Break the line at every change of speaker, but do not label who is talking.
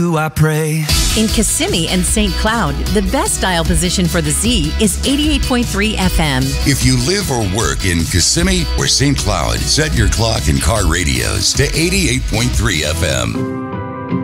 I pray.
In Kissimmee and St. Cloud, the best dial position for the Z is 88.3 FM.
If you live or work in Kissimmee or St. Cloud, set your clock and car radios to 88.3 FM.